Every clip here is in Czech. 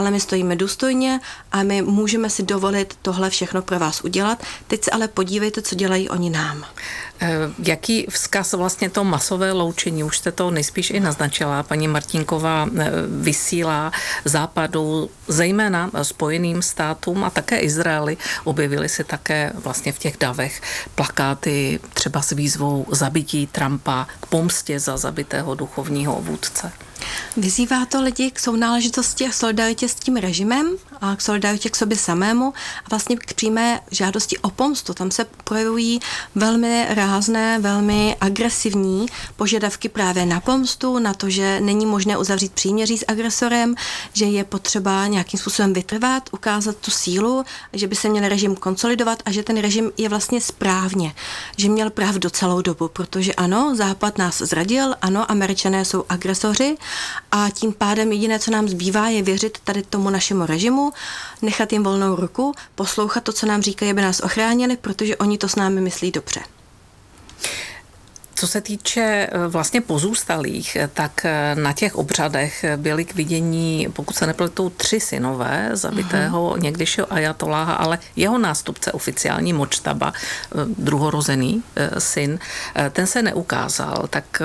ale my stojíme důstojně a my můžeme si dovolit tohle všechno pro vás udělat. Teď se ale podívejte, co dělají oni nám. Jaký vzkaz vlastně to masové loučení, už jste to nejspíš i naznačila, paní Martinková, vysílá Západu, zejména Spojeným státům a také Izraeli. Objevily se také vlastně v těch davech plakáty třeba s výzvou zabití Trumpa k pomstě za zabitého duchovního vůdce. Vyzývá to lidi k sounáležitosti a solidaritě s tím režimem a k solidaritě k sobě samému a vlastně k přímé žádosti o pomstu. Tam se projevují velmi rázné, velmi agresivní požadavky právě na pomstu, na to, že není možné uzavřít příměří s agresorem, že je potřeba nějakým způsobem vytrvat, ukázat tu sílu, že by se měl režim konsolidovat a že ten režim je vlastně správně, že měl pravdu celou dobu, protože ano, Západ nás zradil, ano, Američané jsou agresoři, a tím pádem jediné, co nám zbývá, je věřit tady tomu našemu režimu, nechat jim volnou ruku, poslouchat to, co nám říkají, aby nás ochránili, protože oni to s námi myslí dobře. Co se týče vlastně pozůstalých, tak na těch obřadech byly k vidění, pokud se nepletou, 3 synové zabitého někdejšího ajatoláha, ale jeho nástupce oficiální Modžtaba, druhorozený syn, ten se neukázal. Tak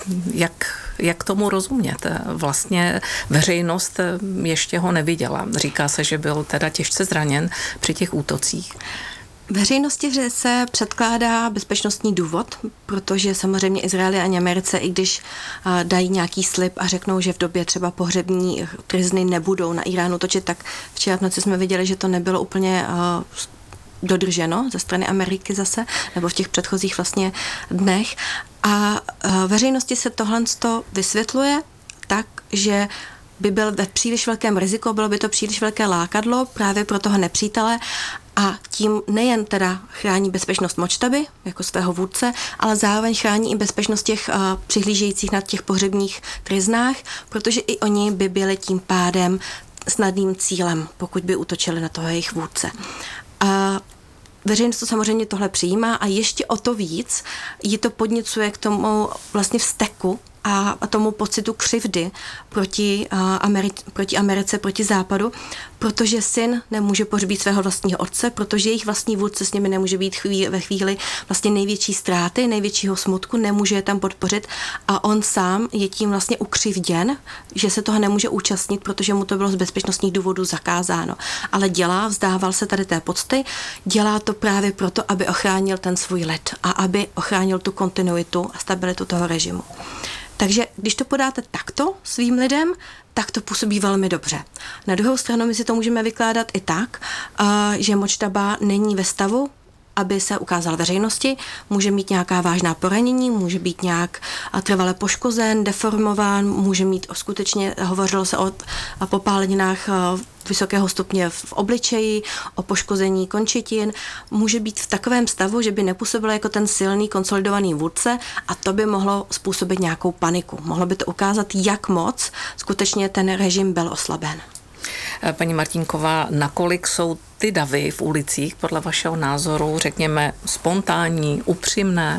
jak tomu rozumět? Vlastně veřejnost ještě ho neviděla. Říká se, že byl teda těžce zraněn při těch útocích. Veřejnosti se předkládá bezpečnostní důvod, protože samozřejmě Izraeli ani Americe, i když dají nějaký slib a řeknou, že v době třeba pohřební tryzny nebudou na Iránu točit, tak včera v noci jsme viděli, že to nebylo úplně dodrženo ze strany Ameriky zase, nebo v těch předchozích vlastně dnech. A veřejnosti se tohle vysvětluje tak, že by byl ve příliš velkém riziku, bylo by to příliš velké lákadlo právě pro toho nepřítele a tím nejen teda chrání bezpečnost Modžtaby jako svého vůdce, ale zároveň chrání i bezpečnost těch přihlížejících na těch pohřebních tryznách, protože i oni by byli tím pádem snadným cílem, pokud by útočili na toho jejich vůdce. A veřejnost to samozřejmě tohle přijímá a ještě o to víc ji to podněcuje k tomu vlastně vzteku a tomu pocitu křivdy proti Americe, proti Západu, protože syn nemůže pohřbít svého vlastního otce, protože jejich vlastní vůdce s nimi nemůže být ve chvíli vlastně největší ztráty, největšího smutku, nemůže je tam podpořit a on sám je tím vlastně ukřivděn, že se toho nemůže účastnit, protože mu to bylo z bezpečnostních důvodů zakázáno. Ale vzdával se tady té pocty, dělá to právě proto, aby ochránil ten svůj lid a aby ochránil tu kontinuitu a stabilitu toho režimu. Takže když to podáte takto svým lidem, tak to působí velmi dobře. Na druhou stranu my si to můžeme vykládat i tak, že Modžtaba není ve stavu, aby se ukázal veřejnosti, může mít nějaká vážná poranění, může být nějak trvale poškozen, deformován, může mít skutečně, hovořilo se o popáleninách vysokého stupně v obličeji, o poškození končetin, může být v takovém stavu, že by nepůsobil jako ten silný konsolidovaný vůdce a to by mohlo způsobit nějakou paniku. Mohlo by to ukázat, jak moc skutečně ten režim byl oslaben. Paní Martinková, nakolik jsou ty davy v ulicích podle vašeho názoru, řekněme, spontánní, upřímné?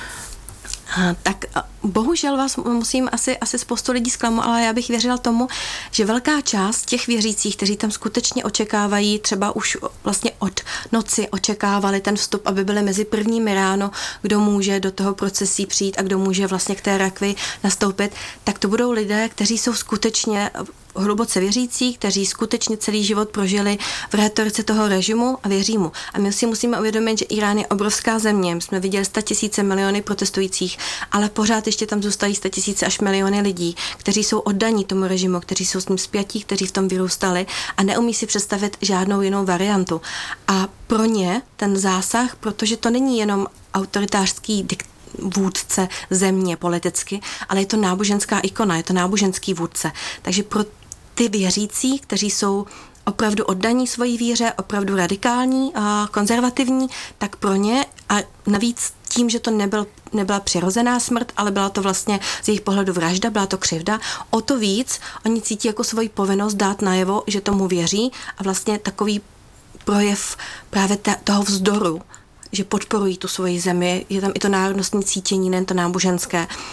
Tak bohužel vás musím asi spoustu lidí zklamu, ale já bych věřila tomu, že velká část těch věřících, kteří tam skutečně očekávají, třeba už vlastně od noci očekávali ten vstup, aby byli mezi prvními ráno, kdo může do toho procesí přijít a kdo může vlastně k té rakvi nastoupit, tak to budou lidé, kteří jsou skutečně hluboce věřící, kteří skutečně celý život prožili v rétorice toho režimu a věří mu. A my si musíme uvědomit, že Irán je obrovská země. My jsme viděli 100 000 miliony protestujících, ale pořád ještě tam zůstají 100 000 až miliony lidí, kteří jsou oddaní tomu režimu, kteří jsou s ním spjatí, kteří v tom vyrůstali a neumí si představit žádnou jinou variantu. A pro ně ten zásah, protože to není jenom autoritářský vůdce země politicky, ale je to náboženská ikona, je to náboženský vůdce. Takže pro ty věřící, kteří jsou opravdu oddaní svojí víře, opravdu radikální a konzervativní, tak pro ně a navíc tím, že to nebyla přirozená smrt, ale byla to vlastně z jejich pohledu vražda, byla to křivda, o to víc oni cítí jako svoji povinnost dát najevo, že tomu věří a vlastně takový projev právě toho vzdoru, že podporují tu svoji zemi, je tam i to národnostní cítění, nejen to náboženské.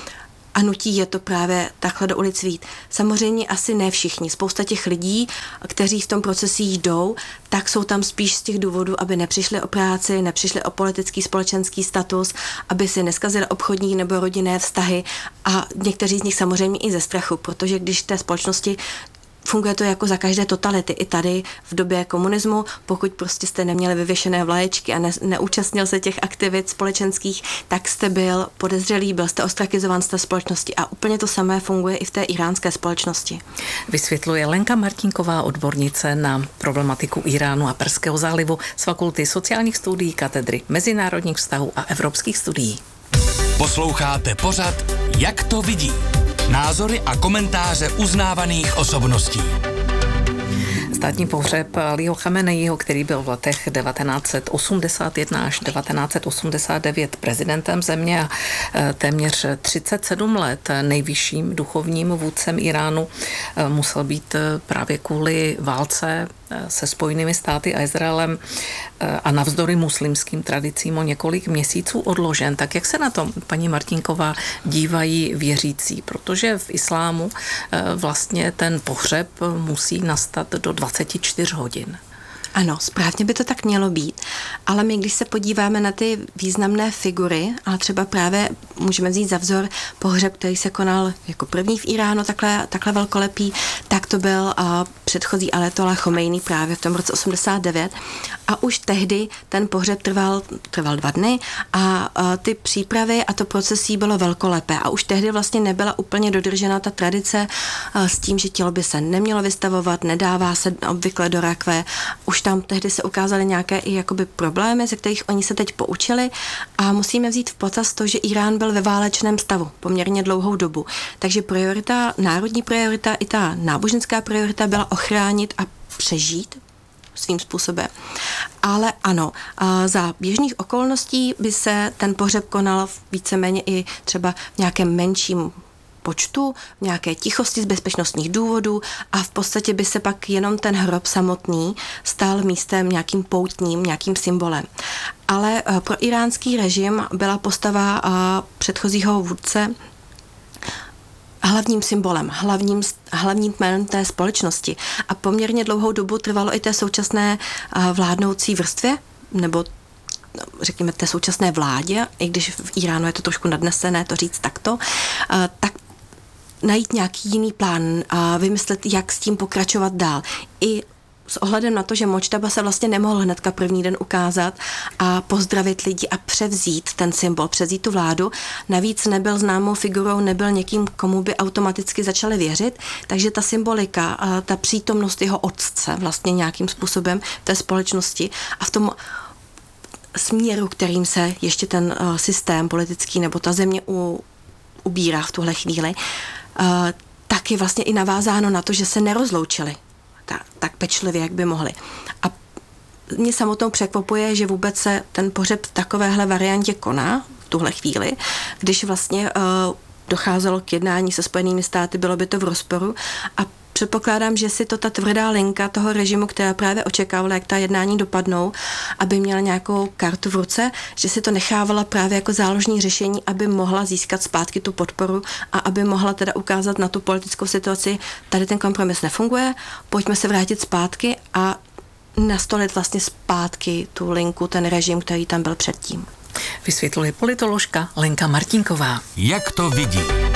a nutí je to právě takhle do ulic vyjít. Samozřejmě asi ne všichni. Spousta těch lidí, kteří v tom procesu jdou, tak jsou tam spíš z těch důvodů, aby nepřišli o práci, nepřišli o politický, společenský status, aby si neskazili obchodní nebo rodinné vztahy a někteří z nich samozřejmě i ze strachu, protože když v té společnosti funguje to jako za každé totality. I tady v době komunismu, pokud prostě jste neměli vyvěšené vlaječky a neúčastnil se těch aktivit společenských, tak jste byl podezřelý, byl jste ostrakizován z té společnosti a úplně to samé funguje i v té iránské společnosti. Vysvětluje Lenka Martinková, odbornice na problematiku Iránu a Perského zálivu z Fakulty sociálních studií Katedry mezinárodních vztahů a evropských studií. Posloucháte pořad Jak to vidí? Názory a komentáře uznávaných osobností. Státní pohřeb Alího Chameneího, který byl v letech 1981 až 1989 prezidentem země a téměř 37 let nejvyšším duchovním vůdcem Iránu, musel být právě kvůli válce se Spojenými státy a Izraelem a navzdory muslimským tradicím o několik měsíců odložen. Tak jak se na to, paní Martinková, dívají věřící? Protože v islámu vlastně ten pohřeb musí nastat do 24 hodin. Ano, správně by to tak mělo být, ale my, když se podíváme na ty významné figury, a třeba právě můžeme vzít za vzor pohřeb, který se konal jako první v Iránu, takhle velkolepý, tak to byl předchozí Ajatolláh Chomejní právě v tom roce 89 a už tehdy ten pohřeb trval 2 dny a ty přípravy a to procesí bylo velkolepé a už tehdy vlastně nebyla úplně dodržena ta tradice s tím, že tělo by se nemělo vystavovat, nedává se obvykle do rakve. Už tam tehdy se ukázaly nějaké i jakoby problémy, ze kterých oni se teď poučili a musíme vzít v potaz to, že Irán byl ve válečném stavu poměrně dlouhou dobu. Takže priorita, národní priorita i ta náboženská priorita byla ochránit a přežít svým způsobem. Ale ano, za běžných okolností by se ten pohřeb konal víceméně i třeba v nějakém menším počtu, v nějaké tichosti z bezpečnostních důvodů a v podstatě by se pak jenom ten hrob samotný stal místem nějakým poutním, nějakým symbolem. Ale pro iránský režim byla postava předchozího vůdce hlavním symbolem, hlavním jménem té společnosti. A poměrně dlouhou dobu trvalo i té současné vládnoucí vrstvě, nebo řekněme té současné vládě, i když v Iránu je to trošku nadnesené to říct takto, tak najít nějaký jiný plán a vymyslet, jak s tím pokračovat dál. I s ohledem na to, že Močtaba se vlastně nemohl hnedka první den ukázat a pozdravit lidi a převzít ten symbol, převzít tu vládu. Navíc nebyl známou figurou, nebyl někým, komu by automaticky začali věřit, takže ta symbolika, ta přítomnost jeho otce vlastně nějakým způsobem v té společnosti a v tom směru, kterým se ještě ten systém politický nebo ta země ubírá v tuhle chvíli, tak je vlastně i navázáno na to, že se nerozloučili tak pečlivě, jak by mohli. A mě samotnou překvapuje, že vůbec se ten pohřeb v takovéhle variantě koná v tuhle chvíli, když vlastně docházelo k jednání se Spojenými státy, bylo by to v rozporu a předpokládám, že si to ta tvrdá linka toho režimu, která právě očekávala, jak ta jednání dopadnou, aby měla nějakou kartu v ruce, že si to nechávala právě jako záložní řešení, aby mohla získat zpátky tu podporu a aby mohla teda ukázat na tu politickou situaci, tady ten kompromis nefunguje, pojďme se vrátit zpátky a nastolit vlastně zpátky tu linku, ten režim, který tam byl předtím. Vysvětluje politoložka Lenka Martinková. Jak to vidí?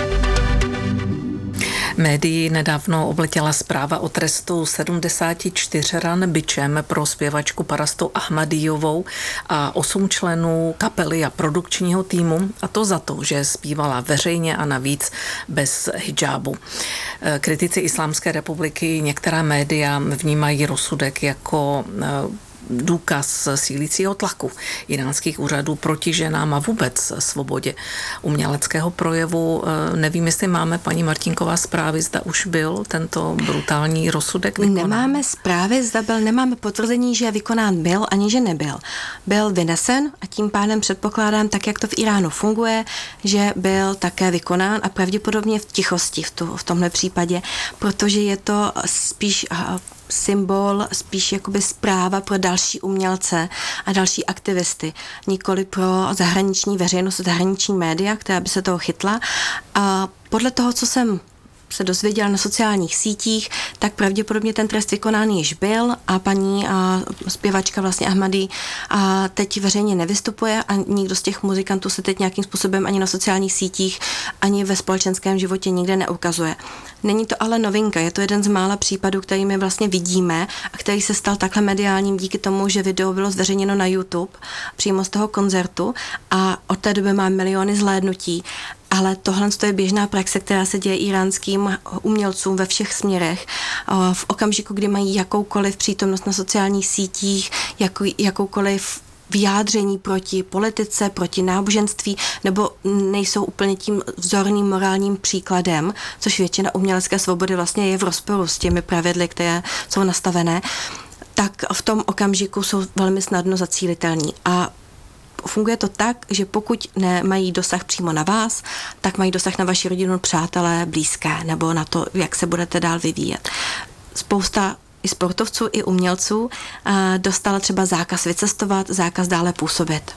Médii nedávno obletěla zpráva o trestu 74 ran bičem pro zpěvačku Parastu Ahmadijovou a 8 členů kapely a produkčního týmu, a to za to, že zpívala veřejně a navíc bez hidžábu. Kritici Islámské republiky některá média vnímají rozsudek jako důkaz sílícího tlaku iránských úřadů proti ženám a vůbec svobodě uměleckého projevu. Nevím, jestli máme, paní Martinková, zprávy, zda už byl tento brutální rozsudek vykonán. Nemáme zprávy, zda byl, nemáme potvrzení, že vykonán byl, ani že nebyl. Byl vynesen a tím pádem předpokládám, tak jak to v Iránu funguje, že byl také vykonán a pravděpodobně v tichosti v tomhle případě, protože je to spíš symbol, spíš jakoby zpráva pro další umělce a další aktivisty, nikoli pro zahraniční veřejnost, zahraniční média, která by se toho chytla. A podle toho, co jsem se dozvěděla na sociálních sítích, tak pravděpodobně ten trest vykonán již byl a paní zpěvačka vlastně Ahmadi teď veřejně nevystupuje a nikdo z těch muzikantů se teď nějakým způsobem ani na sociálních sítích, ani ve společenském životě nikde neukazuje. Není to ale novinka, je to jeden z mála případů, který my vlastně vidíme a který se stal takhle mediálním díky tomu, že video bylo zveřejněno na YouTube přímo z toho koncertu a od té doby má miliony zhlédnutí. Ale tohle je běžná praxe, která se děje iránským umělcům ve všech směrech. V okamžiku, kdy mají jakoukoliv přítomnost na sociálních sítích, jakoukoliv vyjádření proti politice, proti náboženství, nebo nejsou úplně tím vzorným morálním příkladem, což většina umělecké svobody vlastně je v rozporu s těmi pravidly, které jsou nastavené, tak v tom okamžiku jsou velmi snadno zacílitelní. A funguje to tak, že pokud nemají dosah přímo na vás, tak mají dosah na vaši rodinu, přátelé, blízké, nebo na to, jak se budete dál vyvíjet. Spousta i sportovců, i umělců dostala třeba zákaz vycestovat, zákaz dále působit.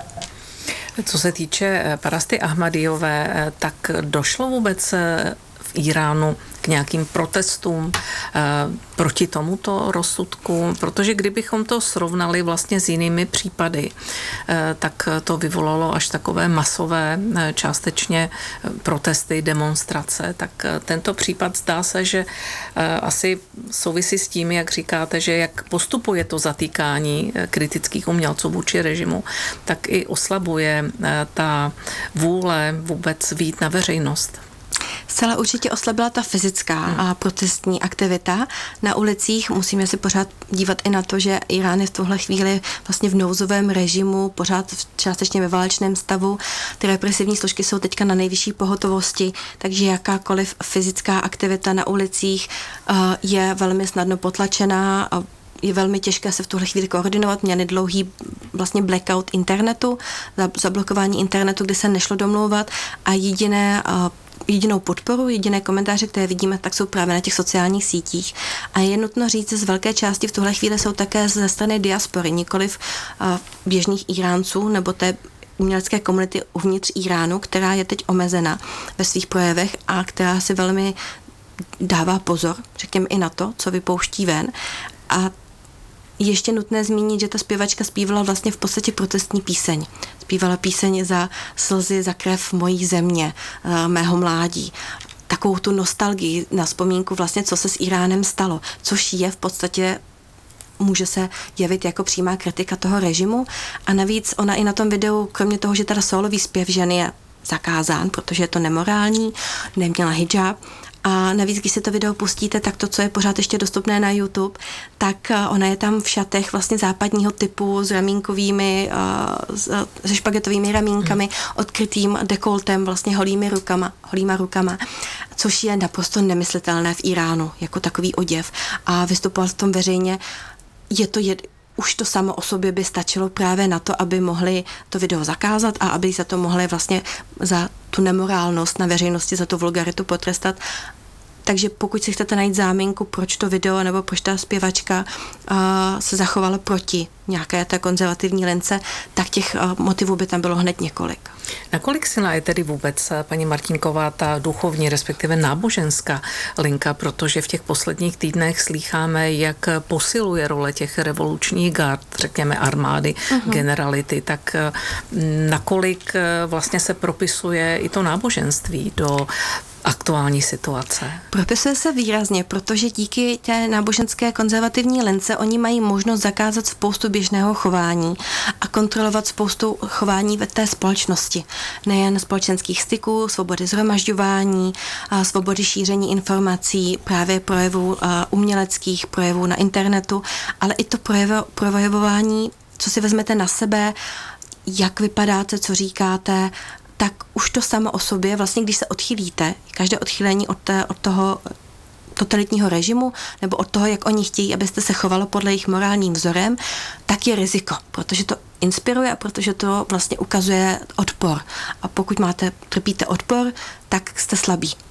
Co se týče Parasty Ahmadijové, tak došlo vůbec v Iránu k nějakým protestům proti tomuto rozsudku, protože kdybychom to srovnali vlastně s jinými případy, tak to vyvolalo až takové masové částečně protesty, demonstrace, tak tento případ zdá se, že asi souvisí s tím, jak říkáte, že jak postupuje to zatýkání kritických umělců vůči režimu, tak i oslabuje ta vůle vůbec vyjít na veřejnost. Zcela určitě oslabila ta fyzická a protestní aktivita na ulicích. Musíme si pořád dívat i na to, že Irán je v tuhle chvíli vlastně v nouzovém režimu, pořád částečně ve válečném stavu. Ty represivní složky jsou teďka na nejvyšší pohotovosti, takže jakákoliv fyzická aktivita na ulicích je velmi snadno potlačená. Je velmi těžké se v tuhle chvíli koordinovat. Měli dlouhý vlastně blackout internetu, zablokování internetu, kdy se nešlo domlouvat a jedinou podporu, jediné komentáře, které vidíme, tak jsou právě na těch sociálních sítích. A je nutno říct, že z velké části v tuhle chvíli jsou také ze strany diaspory, nikoliv běžných Iránců nebo té umělecké komunity uvnitř Iránu, která je teď omezena ve svých projevech a která si velmi dává pozor, řekněme i na to, co vypouští ven. A ještě nutné zmínit, že ta zpěvačka zpívala vlastně v podstatě protestní píseň. Zpívala píseň za slzy, za krev mojí země, mého mládí. Takovou tu nostalgii na vzpomínku vlastně, co se s Iránem stalo, což je v podstatě může se jevit jako přímá kritika toho režimu. A navíc ona i na tom videu, kromě toho, že teda sólový zpěv ženy je zakázán, protože je to nemorální, neměla hijab. A navíc, když si to video pustíte, tak to, co je pořád ještě dostupné na YouTube, tak ona je tam v šatech vlastně západního typu s ramínkovými, se špagetovými ramínkami, odkrytým dekoltem, vlastně holýma rukama, což je naprosto nemyslitelné v Iránu, jako takový oděv. A vystupovat v tom veřejně, už to samo o sobě by stačilo právě na to, aby mohli to video zakázat a aby za to mohli vlastně za tu nemorálnost na veřejnosti, za tu vulgaritu potrestat. Takže pokud si chcete najít záminku, proč to video nebo proč ta zpěvačka se zachovala proti nějaké té konzervativní lince, tak těch motivů by tam bylo hned několik. Nakolik silná je tedy vůbec, paní Martinková, ta duchovní, respektive náboženská linka, protože v těch posledních týdnech slýcháme, jak posiluje role těch revolučních gard, řekněme armády, generality, tak nakolik vlastně se propisuje i to náboženství do aktuální situace? Propisuje se výrazně, protože díky té náboženské konzervativní lince oni mají možnost zakázat spoustu běžného chování a kontrolovat spoustu chování ve té společnosti. Nejen společenských styků, svobody shromažďování, svobody šíření informací, právě projevů uměleckých, projevů na internetu, ale i to projevování, co si vezmete na sebe, jak vypadáte, co říkáte, tak už to samo o sobě, vlastně když se odchylíte, každé odchylení od toho totalitního režimu nebo od toho, jak oni chtějí, abyste se chovalo podle jejich morálním vzorem, tak je riziko, protože to inspiruje a protože to vlastně ukazuje odpor. A pokud trpíte odpor, tak jste slabí.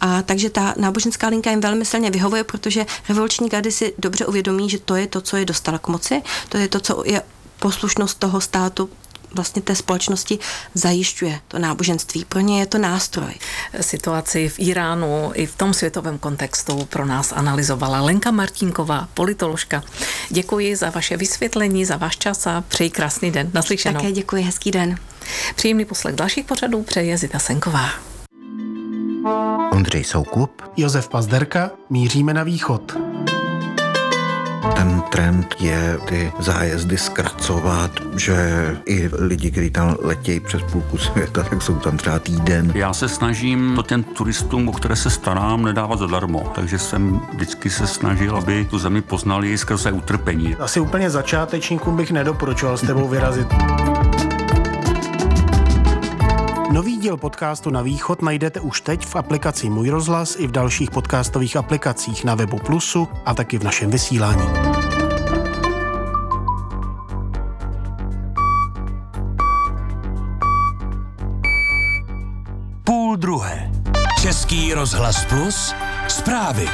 A takže ta náboženská linka jim velmi silně vyhovuje, protože revoluční gardy si dobře uvědomí, že to je to, co je dostalo k moci, to je to, co je poslušnost toho státu, vlastně té společnosti zajišťuje to náboženství. Pro ně je to nástroj. Situaci v Iránu i v tom světovém kontextu pro nás analyzovala Lenka Martínková, politoložka. Děkuji za vaše vysvětlení, za váš čas a přeji krásný den. Naslyšenou. Také děkuji, hezký den. Příjemný poslech dalších pořadů přeje Zita Senková. Ondřej Soukup, Josef Pazderka, míříme na východ. Ten trend je ty zájezdy zkracovat, že i lidi, kteří tam letějí přes půlku světa, tak jsou tam třeba týden. Já se snažím to těm turistům, o které se starám, nedávat zadarmo, takže jsem vždycky se snažil, aby tu zemi poznali skrze utrpení. Asi úplně začátečníkům bych nedoporučoval s tebou vyrazit. Nový díl podcastu Na východ najdete už teď v aplikaci Můj rozhlas i v dalších podcastových aplikacích na webu Plusu a taky v našem vysílání. Půl druhé. Český rozhlas Plus. Zprávy.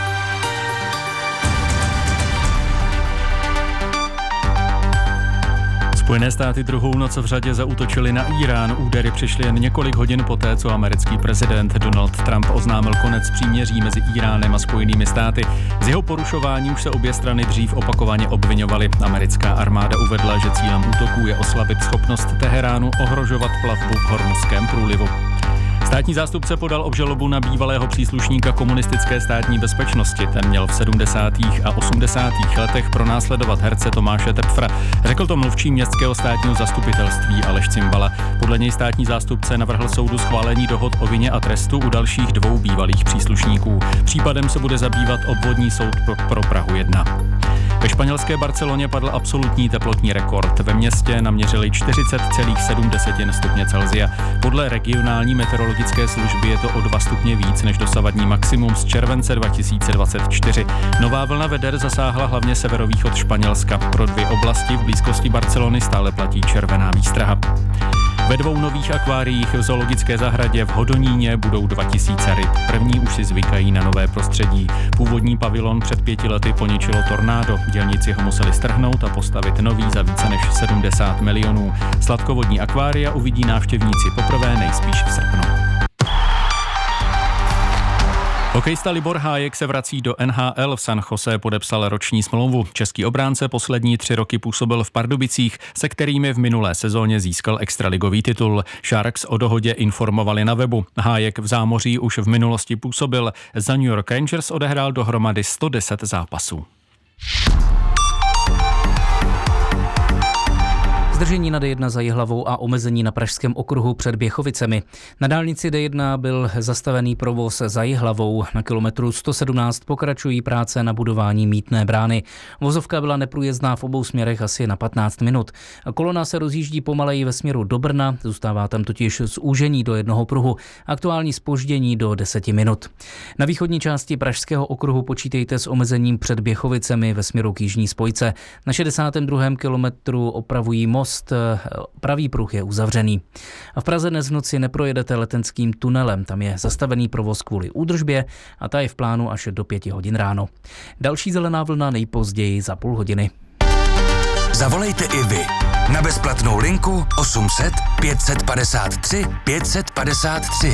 Spojené státy druhou noc v řadě zaútočily na Irán. Údery přišly jen několik hodin poté, co americký prezident Donald Trump oznámil konec příměří mezi Iránem a Spojenými státy. Z jeho porušování už se obě strany dřív opakovaně obviňovaly. Americká armáda uvedla, že cílem útoků je oslabit schopnost Teheránu ohrožovat plavbu v Hormuzském průlivu. Státní zástupce podal obžalobu na bývalého příslušníka komunistické státní bezpečnosti. Ten měl v 70. a 80. letech pronásledovat herce Tomáše Tepfra. Řekl to mluvčí městského státního zastupitelství Aleš Cimbala. Podle něj státní zástupce navrhl soudu schválení dohod o vině a trestu u dalších 2 bývalých příslušníků. Případem se bude zabývat obvodní soud pro Prahu 1. Ve španělské Barceloně padl absolutní teplotní rekord. Ve městě naměřili 40,7 stupně Celsia. Podle regionální meteorologické služby je to o 2 stupně víc než dosavadní maximum z července 2024. Nová vlna veder zasáhla hlavně severovýchod Španělska. Pro 2 oblasti v blízkosti Barcelony stále platí červená výstraha. Ve 2 nových akváriích v zoologické zahradě v Hodoníně budou 2000 ryb. První už si zvykají na nové prostředí. Původní pavilon před 5 lety poničilo tornádo. Dělníci ho museli strhnout a postavit nový za více než 70 milionů. Sladkovodní akvária uvidí návštěvníci poprvé nejspíš v srpnu. Hokejista Libor Hájek se vrací do NHL. V San Jose podepsal roční smlouvu. Český obránce poslední 3 roky působil v Pardubicích, se kterými v minulé sezóně získal extraligový titul. Sharks o dohodě informovali na webu. Hájek v zámoří už v minulosti působil. Za New York Rangers odehrál dohromady 110 zápasů. Zdržení na D1 za Jihlavou a omezení na Pražském okruhu před Běchovicemi. Na dálnici D1 byl zastavený provoz za Jihlavou. Na kilometru 117 pokračují práce na budování mýtné brány. Vozovka byla neprůjezdná v obou směrech asi na 15 minut. Kolona se rozjíždí pomaleji ve směru do Brna, zůstává tam totiž zúžení do jednoho pruhu. Aktuální zpoždění do 10 minut. Na východní části Pražského okruhu počítejte s omezením před Běchovicemi ve směru k jižní spojce. Na 62. kilometru opravují most, pravý pruh je uzavřený. A v Praze dnes v noci neprojedete Letenským tunelem, tam je zastavený provoz kvůli údržbě a ta je v plánu až do 5 hodin ráno. Další zelená vlna nejpozději za půl hodiny. Zavolejte i vy na bezplatnou linku 800 553 553.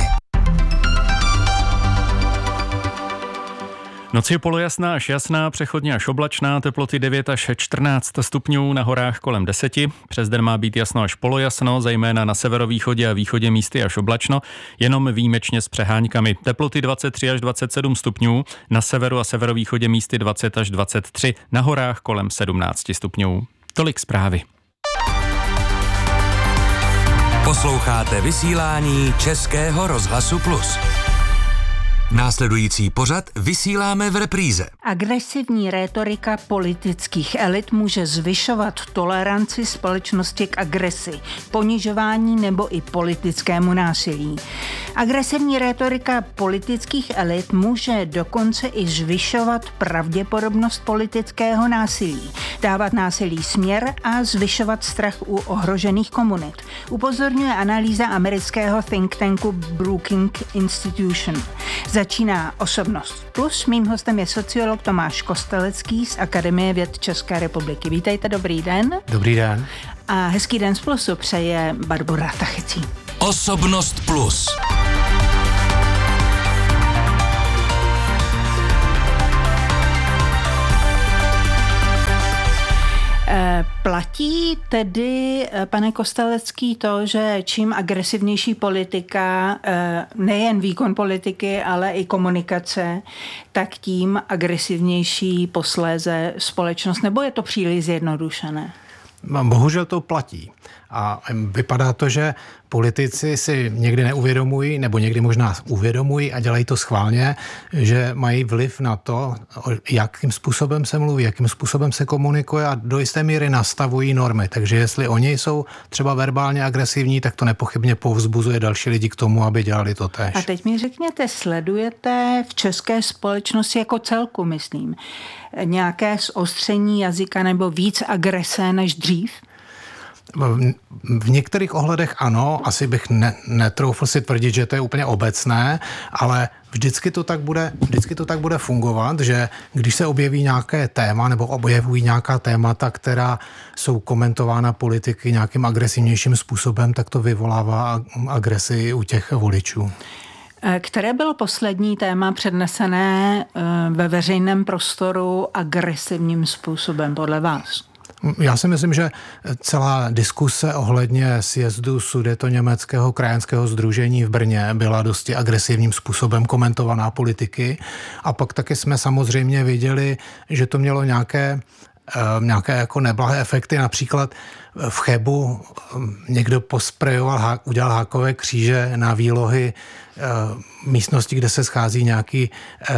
Noc je polojasná až jasná, přechodně až oblačná, teploty 9 až 14 stupňů, na horách kolem 10. Přes den má být jasno až polojasno, zejména na severovýchodě a východě místy až oblačno, jenom výjimečně s přeháňkami. Teploty 23 až 27 stupňů, na severu a severovýchodě místy 20 až 23, na horách kolem 17 stupňů. Tolik zprávy. Posloucháte vysílání Českého rozhlasu Plus. Následující pořad vysíláme v repríze. Agresivní rétorika politických elit může zvyšovat toleranci společnosti k agresi, ponižování nebo i politickému násilí. Agresivní rétorika politických elit může dokonce i zvyšovat pravděpodobnost politického násilí, dávat násilí směr a zvyšovat strach u ohrožených komunit, upozorňuje analýza amerického think tanku Brookings Institution. Začíná Osobnost plus. Mým hostem je sociolog Tomáš Kostelecký z Akademie věd České republiky. Vítejte, dobrý den. Dobrý den. A hezký den z Plusu přeje Barbora Tachecí. Osobnost plus. Platí tedy, pane Kostelecký, to, že čím agresivnější politika, nejen výkon politiky, ale i komunikace, tak tím agresivnější posléze společnost, nebo je to příliš zjednodušené? Bohužel to platí. A vypadá to, že politici si někdy neuvědomují, nebo někdy možná uvědomují a dělají to schválně, že mají vliv na to, jakým způsobem se mluví, jakým způsobem se komunikuje a do jisté míry nastavují normy. Takže jestli oni jsou třeba verbálně agresivní, tak to nepochybně povzbuzuje další lidi k tomu, aby dělali to též. A teď mi řekněte, sledujete v české společnosti jako celku, myslím, nějaké zostření jazyka nebo víc agrese než dřív? V některých ohledech ano, asi bych netroufl si tvrdit, že to je úplně obecné, ale vždycky to tak bude fungovat, že když se objeví nějaké téma nebo objevují nějaká témata, která jsou komentována politiky nějakým agresivnějším způsobem, tak to vyvolává agresi u těch voličů. Které bylo poslední téma přednesené ve veřejném prostoru agresivním způsobem podle vás? Já si myslím, že celá diskuse ohledně sjezdu Sudetoněmeckého krajanského sdružení v Brně byla dosti agresivním způsobem komentovaná politiky. A pak taky jsme samozřejmě viděli, že to mělo nějaké jako neblahé efekty. Například v Chebu někdo udělal hákové kříže na výlohy místnosti, kde se schází nějaký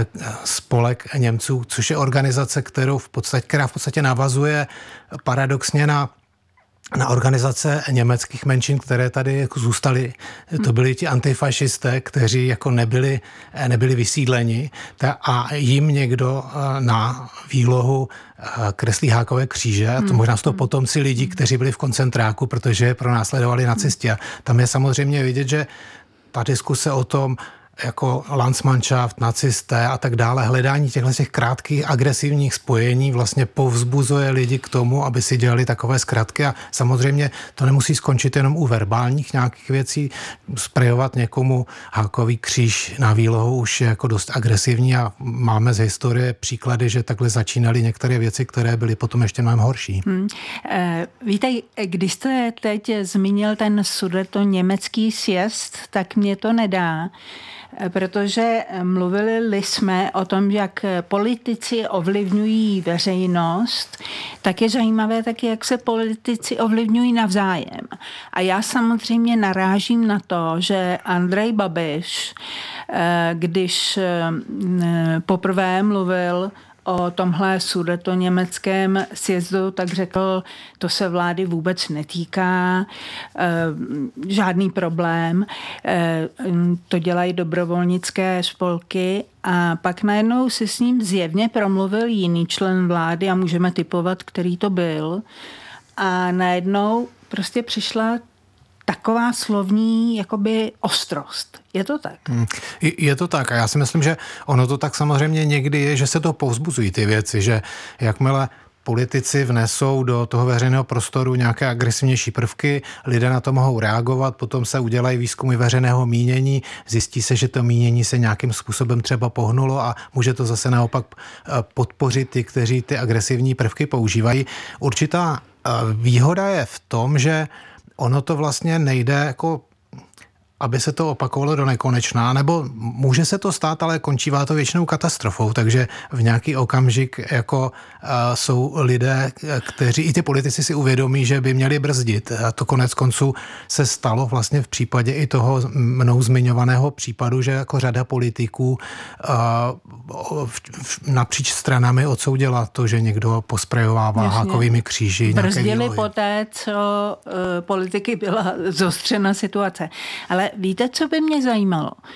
spolek Němců, což je organizace, která v podstatě navazuje paradoxně na organizace německých menšin, které tady jako zůstaly. To byli ti antifašisté, kteří jako nebyli vysídleni a jim někdo na výlohu kreslí hákové kříže. To možná jsou to potomci lidí, kteří byli v koncentráku, protože je pronásledovali nacisti. A tam je samozřejmě vidět, že ta diskuse o tom, jako Landsmannschaft, nacisté a tak dále, hledání těchto krátkých agresivních spojení vlastně povzbuzuje lidi k tomu, aby si dělali takové zkratky a samozřejmě to nemusí skončit jenom u verbálních nějakých věcí. Sprejovat někomu hákový kříž na výlohu už je jako dost agresivní a máme z historie příklady, že takhle začínaly některé věci, které byly potom ještě mnohem horší. Víte, když jste teď zmínil ten sudetoněmecký sjezd, tak mě to nedá, protože mluvili jsme o tom, jak politici ovlivňují veřejnost, tak je zajímavé taky, jak se politici ovlivňují navzájem. A já samozřejmě narážím na to, že Andrej Babiš, když poprvé mluvil o tomhle sudetoněmeckém sjezdu, tak řekl, to se vlády vůbec netýká, žádný problém, to dělají dobrovolnické spolky a pak najednou si s ním zjevně promluvil jiný člen vlády a můžeme tipovat, který to byl a najednou prostě přišla taková slovní jakoby ostrost. Je to tak? Je to tak a já si myslím, že ono to tak samozřejmě někdy je, že se to povzbuzují ty věci, že jakmile politici vnesou do toho veřejného prostoru nějaké agresivnější prvky, lidé na to mohou reagovat, potom se udělají výzkumy veřejného mínění, zjistí se, že to mínění se nějakým způsobem třeba pohnulo a může to zase naopak podpořit ty, kteří ty agresivní prvky používají. Určitá výhoda je v tom, že ono to vlastně nejde jako aby se to opakovalo do nekonečna, nebo může se to stát, ale končívá to většinou katastrofou, takže v nějaký okamžik jako jsou lidé, kteří i ty politici si uvědomí, že by měli brzdit. A to konec konců se stalo vlastně v případě i toho mnou zmiňovaného případu, že jako řada politiků napříč stranami odsoudila to, že někdo posprejovává hákovými kříži. Brzdili poté, co politiky byla zostřena situace. Ale víte, co by mě zajímalo?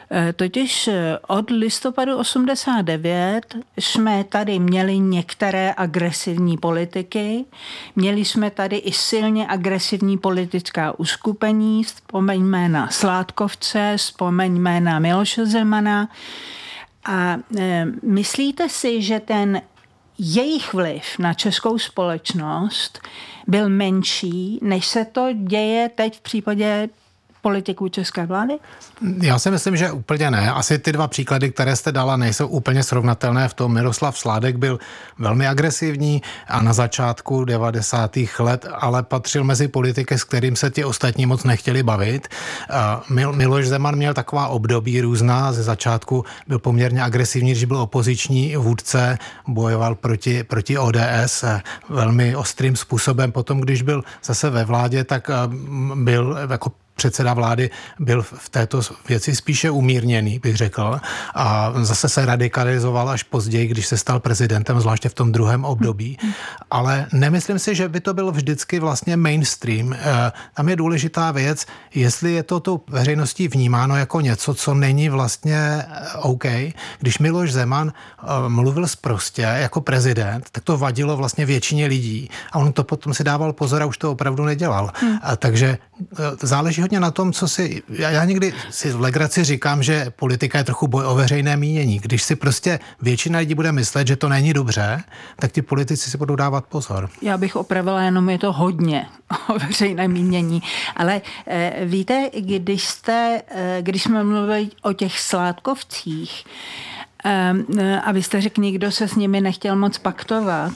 Totiž od listopadu 89 jsme tady měli některé agresivní politiky, měli jsme tady i silně agresivní politická uskupení, vzpomeňme na Sládkovce, vzpomeňme na Miloše Zemana. A myslíte si, že ten jejich vliv na českou společnost byl menší, než se to děje teď v případě politiků české vlády? Já si myslím, že úplně ne. Asi ty dva příklady, které jste dala, nejsou úplně srovnatelné. V tom Miroslav Sládek byl velmi agresivní a na začátku 90. let, ale patřil mezi politiky, s kterým se ti ostatní moc nechtěli bavit. Miloš Zeman měl taková období různá. Ze začátku byl poměrně agresivní, když byl opoziční vůdce, bojoval proti ODS velmi ostrým způsobem. Potom, když byl zase ve vládě, tak byl jako předseda vlády byl v této věci spíše umírněný, bych řekl. A zase se radikalizoval až později, když se stal prezidentem, zvláště v tom druhém období. Ale nemyslím si, že by to byl vždycky vlastně mainstream. Tam je důležitá věc, jestli je to tou veřejností vnímáno jako něco, co není vlastně OK. Když Miloš Zeman mluvil sprostě jako prezident, tak to vadilo vlastně většině lidí. A on to potom si dával pozor a už to opravdu nedělal. Takže záleží hodně na tom, co si... Já někdy si v legraci říkám, že politika je trochu boj o veřejné mínění. Když si prostě většina lidí bude myslet, že to není dobře, tak ti politici si budou dávat pozor. Já bych opravila, jenom je to hodně o veřejné mínění. Ale víte, když jsme mluvili o těch Sládkovcích a vy jste řekl, nikdo se s nimi nechtěl moc paktovat,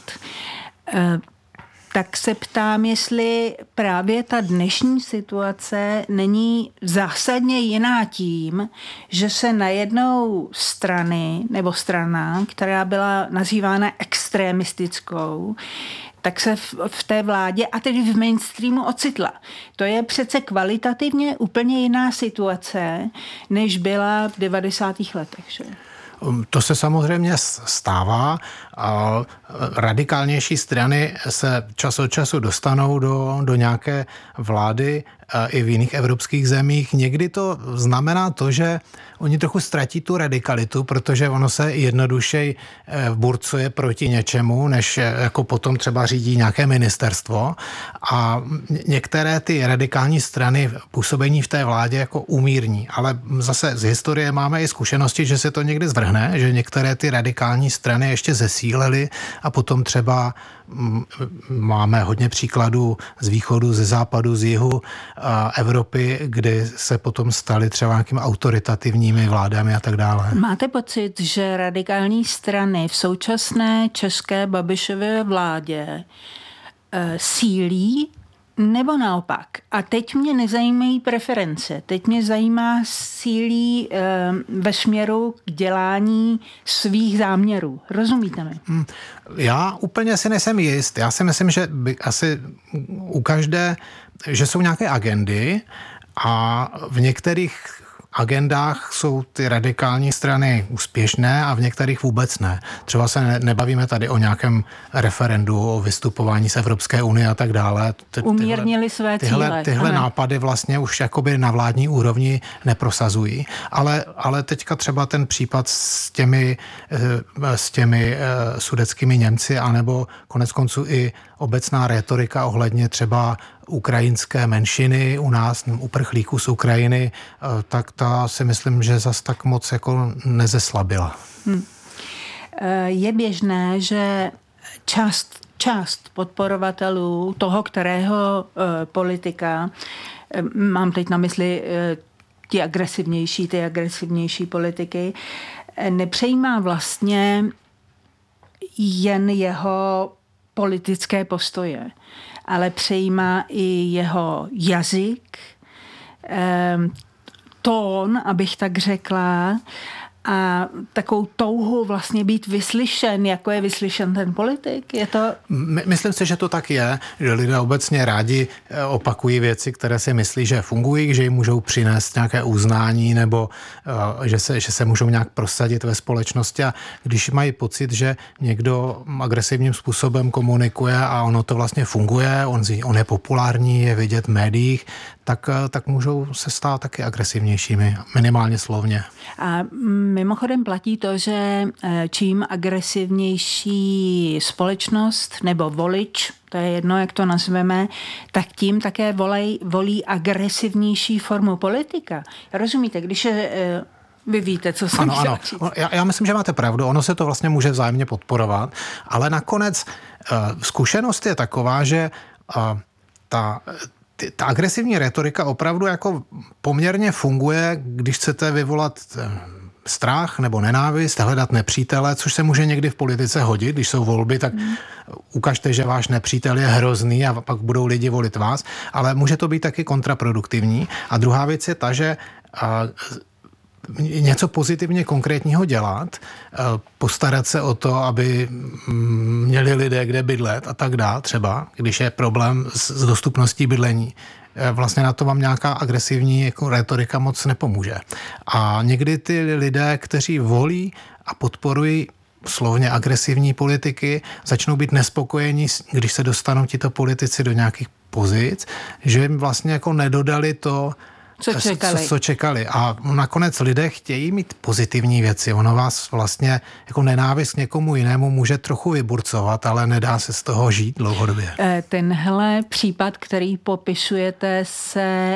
tak se ptám, jestli právě ta dnešní situace není zásadně jiná tím, že se najednou strany nebo strana, která byla nazývána extremistickou, tak se v té vládě a tedy v mainstreamu ocitla. To je přece kvalitativně úplně jiná situace, než byla v 90. letech. Že? To se samozřejmě stává. Radikálnější strany se čas od času dostanou do nějaké vlády i v jiných evropských zemích. Někdy to znamená to, že oni trochu ztratí tu radikalitu, protože ono se jednodušeji burcuje proti něčemu, než jako potom třeba řídí nějaké ministerstvo. A některé ty radikální strany působení v té vládě jako umírní. Ale zase z historie máme i zkušenosti, že se to někdy zvrhne, že některé ty radikální strany ještě zesílily a potom třeba máme hodně příkladů z východu, ze západu, z jihu Evropy, kdy se potom staly třeba nějakými autoritativními vládami a tak dále. Máte pocit, že radikální strany v současné české Babišově vládě sílí nebo naopak? A teď mě nezajímají preference. Teď mě zajímá sílí ve směru k dělání svých záměrů. Rozumíte mi? Já úplně si nejsem jist. Já si myslím, že asi u každé, že jsou nějaké agendy a v některých agendách jsou ty radikální strany úspěšné a v některých vůbec ne. Třeba se nebavíme tady o nějakém referendu, o vystupování z Evropské unie a tak dále. Umírnili své cíle. Tyhle nápady vlastně už jakoby na vládní úrovni neprosazují. Ale teďka třeba ten případ s těmi sudetskými Němci, anebo koneckonců i obecná retorika ohledně třeba ukrajinské menšiny u nás, uprchlíků z Ukrajiny, tak ta si myslím, že zas tak moc jako nezeslabila. Je běžné, že část podporovatelů toho, kterého politika, mám teď na mysli ty agresivnější politiky, nepřejímá vlastně jen jeho politické postoje, ale přejímá i jeho jazyk, tón, abych tak řekla, a takovou touhu vlastně být vyslyšen, jako je vyslyšen ten politik? Je to... Myslím si, že to tak je, že lidé obecně rádi opakují věci, které si myslí, že fungují, že jim můžou přinést nějaké uznání nebo že se můžou nějak prosadit ve společnosti, a když mají pocit, že někdo agresivním způsobem komunikuje a ono to vlastně funguje, on je populární, je vidět v médiích, tak můžou se stát taky agresivnějšími, minimálně slovně. A mimochodem platí to, že čím agresivnější společnost nebo volič, to je jedno, jak to nazveme, tak tím také volí agresivnější formu politika. Rozumíte, když je... Vy víte, co jsem chtěla říct. Já myslím, že máte pravdu. Ono se to vlastně může vzájemně podporovat, ale nakonec zkušenost je taková, že ta agresivní retorika opravdu jako poměrně funguje, když chcete vyvolat strach nebo nenávist, hledat nepřítele, což se může někdy v politice hodit. Když jsou volby, tak ukažte, že váš nepřítel je hrozný a pak budou lidi volit vás, ale může to být taky kontraproduktivní. A druhá věc je ta, že něco pozitivně konkrétního dělat, postarat se o to, aby měli lidé kde bydlet a tak dále, třeba, když je problém s dostupností bydlení. Vlastně na to vám nějaká agresivní jako retorika moc nepomůže. A někdy ty lidé, kteří volí a podporují slovně agresivní politiky, začnou být nespokojení, když se dostanou tito politici do nějakých pozic, že jim vlastně jako nedodali to, co čekali. A nakonec lidé chtějí mít pozitivní věci. Ono vás vlastně jako nenávist k někomu jinému může trochu vyburcovat, ale nedá se z toho žít dlouhodobě. Tenhle případ, který popisujete, se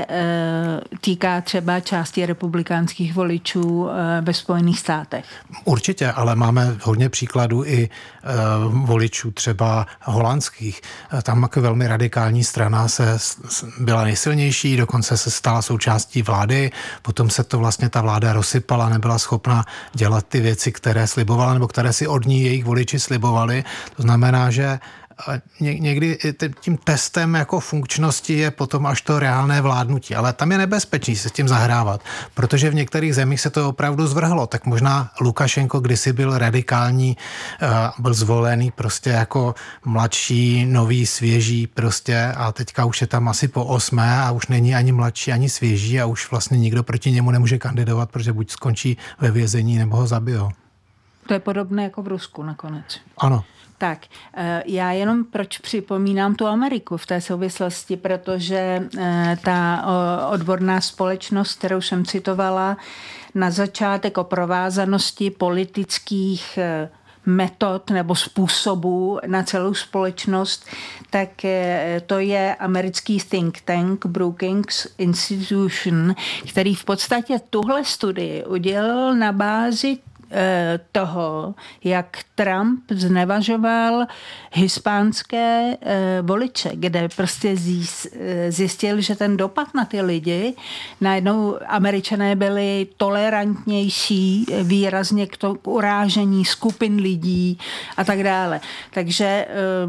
týká třeba části republikánských voličů ve Spojených státech. Určitě, ale máme hodně příkladů i voličů třeba holandských. Tam jako velmi radikální strana byla nejsilnější, dokonce se stala součástí vlády, potom se to vlastně ta vláda rozsypala, nebyla schopna dělat ty věci, které slibovala, nebo které si od ní jejich voliči slibovali. To znamená, že někdy tím testem jako funkčnosti je potom až to reálné vládnutí. Ale tam je nebezpečný se s tím zahrávat, protože v některých zemích se to opravdu zvrhlo. Tak možná Lukašenko kdysi byl radikální, byl zvolený prostě jako mladší, nový, svěží prostě a teďka už je tam asi po 8. a už není ani mladší, ani svěží a už vlastně nikdo proti němu nemůže kandidovat, protože buď skončí ve vězení, nebo ho zabijou. To je podobné jako v Rusku nakonec. Ano. Tak, já jenom proč připomínám tu Ameriku v té souvislosti, protože ta odborná společnost, kterou jsem citovala na začátek o provázanosti politických metod nebo způsobů na celou společnost, tak to je americký think tank Brookings Institution, který v podstatě tuhle studii udělal na bázi toho, jak Trump znevažoval hispánské voliče, kde prostě zjistil, že ten dopad na ty lidi, najednou Američané byli tolerantnější výrazně k urážení skupin lidí a tak dále. Takže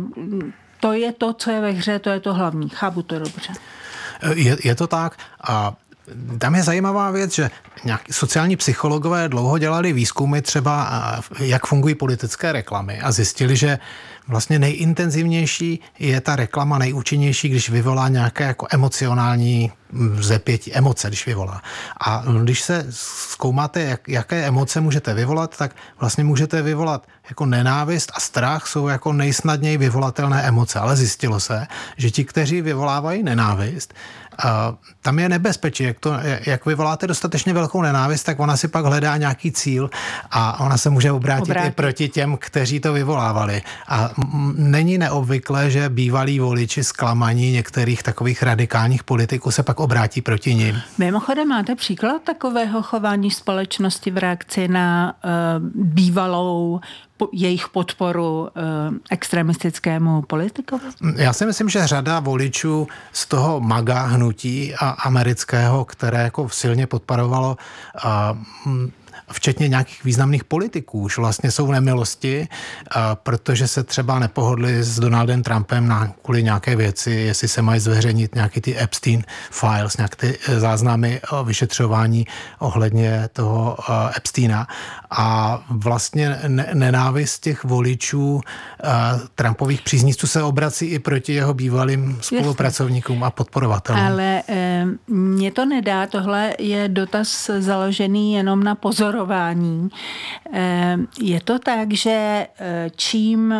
to je to, co je ve hře, to je to hlavní. Chápu to dobře. Je to tak a tam je zajímavá věc, že nějaký sociální psychologové dlouho dělali výzkumy třeba, jak fungují politické reklamy a zjistili, že vlastně nejintenzivnější je ta reklama nejúčinnější, když vyvolá nějaké jako emocionální vzepětí, emoce, když vyvolá. A když se zkoumáte, jaké emoce můžete vyvolat, tak vlastně můžete vyvolat jako nenávist a strach jsou jako nejsnadněji vyvolatelné emoce. Ale zjistilo se, že ti, kteří vyvolávají nenávist, tam je nebezpečí. Jak vyvoláte dostatečně velkou nenávist, tak ona si pak hledá nějaký cíl a ona se může obrátit i proti těm, kteří to vyvolávali. A není neobvyklé, že bývalí voliči zklamaní některých takových radikálních politiků se pak obrátí proti nim. Mimochodem, máte příklad takového chování společnosti v reakci na bývalou jejich podporu extremistickému politikovi? Já si myslím, že řada voličů z toho MAGA hnutí amerického, které jako silně podporovalo včetně nějakých významných politiků, už vlastně jsou v nemilosti, protože se třeba nepohodli s Donaldem Trumpem kvůli nějaké věci, jestli se mají zveřejnit nějaký ty Epstein files, nějaké ty záznamy o vyšetřování ohledně toho Epsteina. A vlastně nenávist těch voličů Trumpových příznivců se obrací i proti jeho bývalým spolupracovníkům a podporovatelům. Ale Mně to nedá, tohle je dotaz založený jenom na pozorování. Je to tak, že čím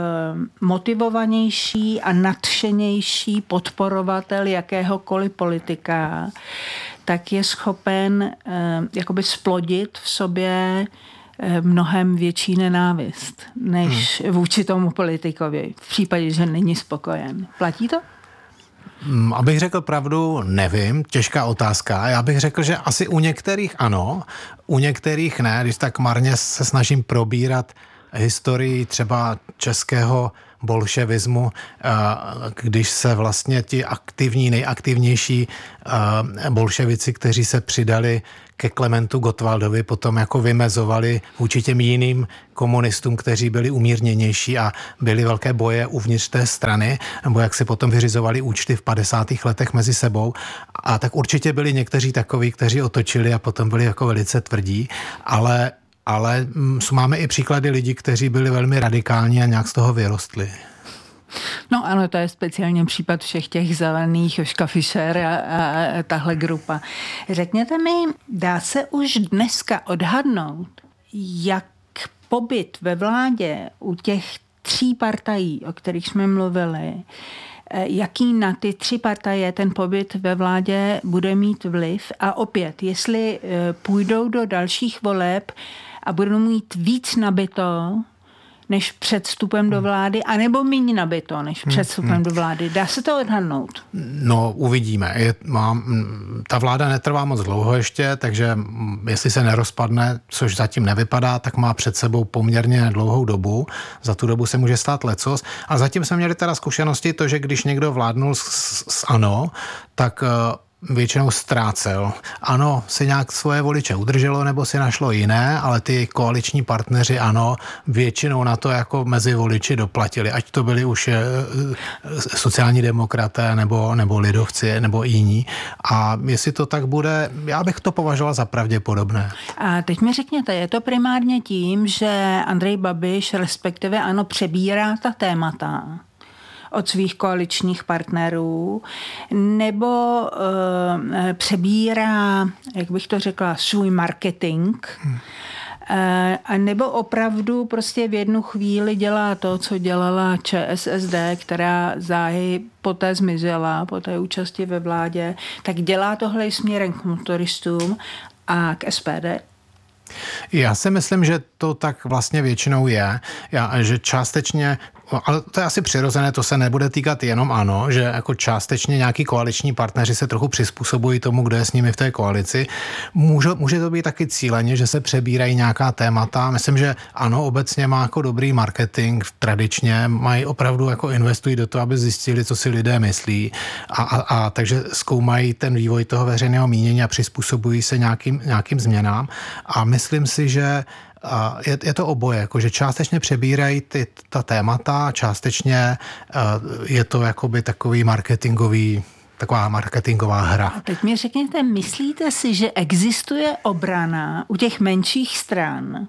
motivovanější a nadšenější podporovatel jakéhokoliv politika, tak je schopen jakoby splodit v sobě mnohem větší nenávist než vůči tomu politikovi, v případě, že není spokojen. Platí to? Abych řekl pravdu, nevím, těžká otázka. Já bych řekl, že asi u některých ano, u některých ne, když tak marně se snažím probírat historii třeba českého bolševismu, když se vlastně ti nejaktivnější bolševici, kteří se přidali ke Klementu Gottwaldovi, potom jako vymezovali vůči těm jiným komunistům, kteří byli umírněnější a byly velké boje uvnitř té strany, nebo jak si potom vyřizovali účty v 50. letech mezi sebou. A tak určitě byli někteří takoví, kteří otočili a potom byli jako velice tvrdí, ale máme i příklady lidí, kteří byli velmi radikální a nějak z toho vyrostli. No ano, to je speciálně případ všech těch zelených, Jožka Fischer a tahle grupa. Řekněte mi, dá se už dneska odhadnout, jak pobyt ve vládě u těch 3 partají, o kterých jsme mluvili, jaký na ty 3 partaje ten pobyt ve vládě bude mít vliv a opět, jestli půjdou do dalších voleb a budou mít víc nabito než před vstupem do vlády, anebo méně nabito než před vstupem do vlády. Dá se to odhadnout? No, uvidíme. Ta vláda netrvá moc dlouho ještě, takže jestli se nerozpadne, což zatím nevypadá, tak má před sebou poměrně dlouhou dobu. Za tu dobu se může stát lecos. A zatím jsme měli teda zkušenosti to, že když někdo vládnul s ANO, tak většinou ztrácel. Ano, si nějak svoje voliče udrželo nebo si našlo jiné, ale ty koaliční partneři ano, většinou na to jako mezi voliči doplatili. Ať to byli už sociální demokraté nebo lidovci nebo jiní. A jestli to tak bude, já bych to považoval za pravděpodobné. A teď mi řekněte, je to primárně tím, že Andrej Babiš respektive ANO přebírá ta témata od svých koaličních partnerů, nebo přebírá, jak bych to řekla, svůj marketing, a nebo opravdu prostě v jednu chvíli dělá to, co dělala ČSSD, která záhy poté zmizela, po té účasti ve vládě, tak dělá tohle směrem k motoristům a k SPD? Já si myslím, že to tak vlastně většinou je, že částečně, ale to je asi přirozené, to se nebude týkat jenom ANO, že jako částečně nějaký koaliční partneři se trochu přizpůsobují tomu, kdo je s nimi v té koalici. Může to být taky cíleně, že se přebírají nějaká témata. Myslím, že ANO obecně má jako dobrý marketing, tradičně mají opravdu jako investují do toho, aby zjistili, co si lidé myslí a takže zkoumají ten vývoj toho veřejného mínění a přizpůsobují se nějakým změnám a myslím si, že je to oboje, jakože částečně přebírají ta témata, částečně je to jakoby taková marketingová hra. A teď mi řekněte, myslíte si, že existuje obrana u těch menších stran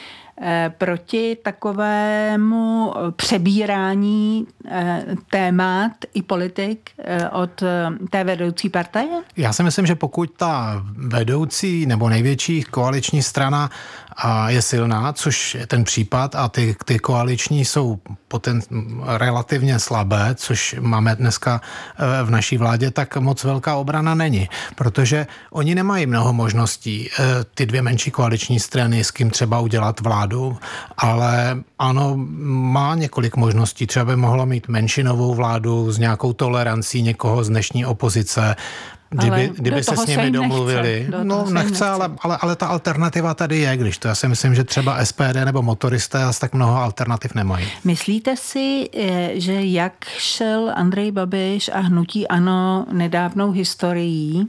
proti takovému přebírání témat i politik od té vedoucí partaje? Já si myslím, že pokud ta vedoucí nebo největší koaliční strana je silná, což je ten případ, a ty koaliční jsou relativně slabé, což máme dneska v naší vládě, tak moc velká obrana není, protože oni nemají mnoho možností, ty 2 menší koaliční strany, s kým třeba udělat vládu, ale ano, má několik možností, třeba by mohlo mít menšinovou vládu s nějakou tolerancí někoho z dnešní opozice, kdyby se s nimi domluvili. Nechce, ale ta alternativa tady je, když to já si myslím, že třeba SPD nebo motoristé asi tak mnoho alternativ nemají. Myslíte si, že jak šel Andrej Babiš a hnutí ANO nedávnou historií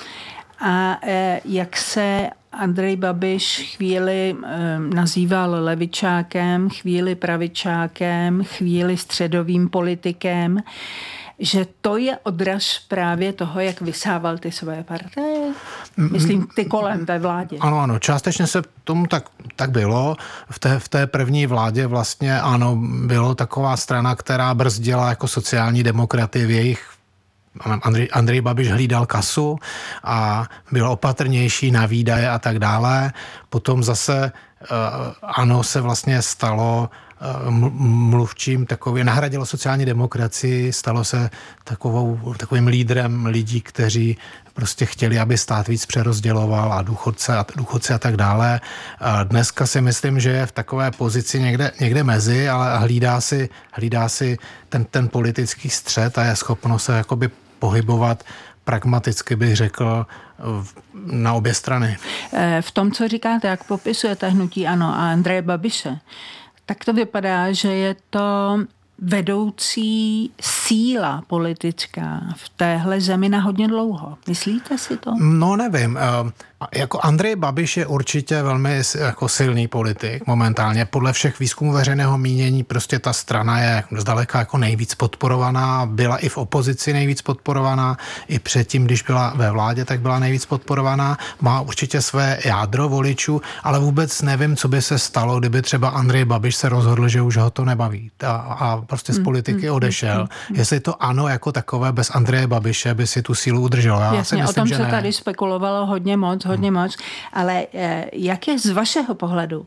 a jak se Andrej Babiš chvíli nazýval levičákem, chvíli pravičákem, chvíli středovým politikem, že to je odraz právě toho, jak vysával ty své partaje? Myslím, ty kolem ve vládě. Ano, částečně se tomu tak bylo. V té první vládě vlastně ano, bylo taková strana, která brzdila jako sociální demokraty v jejich Andrej Babiš hlídal kasu a byl opatrnější na výdaje a tak dále. Potom zase ANO se vlastně stalo mluvčím takový, nahradilo sociální demokracii, stalo se takovým lídrem lidí, kteří prostě chtěli, aby stát víc přerozděloval a důchodce a tak dále. A dneska si myslím, že je v takové pozici někde mezi, ale hlídá si ten politický střed a je schopno se jakoby pohybovat pragmaticky, bych řekl, na obě strany. V tom, co říkáte, jak popisujete hnutí ANO a Andreje Babiše, tak to vypadá, že je to vedoucí síla politická v téhle zemi na hodně dlouho. Myslíte si to? No nevím. Jako Andrej Babiš je určitě velmi jako silný politik momentálně. Podle všech výzkumů veřejného mínění prostě ta strana je zdaleka jako nejvíc podporovaná. Byla i v opozici nejvíc podporovaná. I předtím, když byla ve vládě, tak byla nejvíc podporovaná. Má určitě své jádro voličů, ale vůbec nevím, co by se stalo, kdyby třeba Andrej Babiš se rozhodl, že už ho to nebaví a prostě z politiky odešel. Jestli to ANO jako takové bez Andreje Babiše by si tu sílu udrželo. Jasně, o tom se tady spekulovalo hodně moc, ale jak je z vašeho pohledu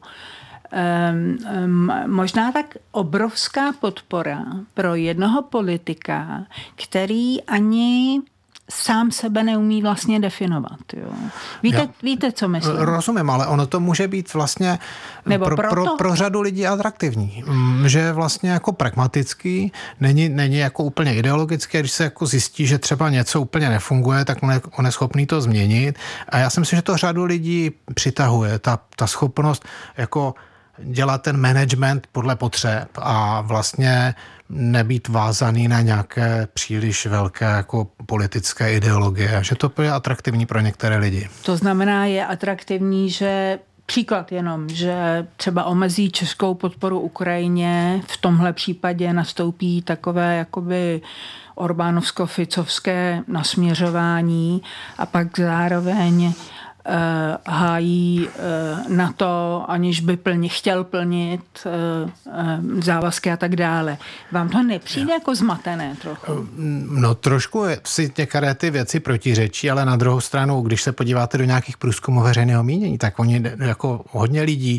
možná tak obrovská podpora pro jednoho politika, který ani sám sebe neumí vlastně definovat. Jo. Víte, co myslím? Rozumím, ale ono to může být vlastně pro řadu lidí atraktivní. Že je vlastně jako pragmatický, není jako úplně ideologický, když se jako zjistí, že třeba něco úplně nefunguje, tak on je schopný to změnit. A já si myslím, že to řadu lidí přitahuje. Ta schopnost jako dělat ten management podle potřeb a vlastně nebýt vázaný na nějaké příliš velké jako politické ideologie, že to je atraktivní pro některé lidi. To znamená, je atraktivní, že příklad jenom, že třeba omezí českou podporu Ukrajině, v tomhle případě nastoupí takové jakoby orbánovsko-ficovské nasměřování a pak zároveň hájí na to, aniž by chtěl plnit závazky a tak dále. Vám to nepřijde jako zmatené trochu? No trošku si některé ty věci protiřečí, ale na druhou stranu, když se podíváte do nějakých průzkumů veřejného mínění, tak oni jako hodně lidí